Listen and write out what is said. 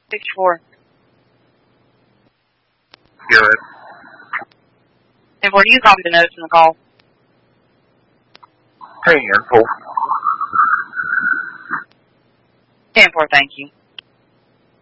64. Good. 10-4, do you copy the notes in the call? 10-4. 10-4, thank you.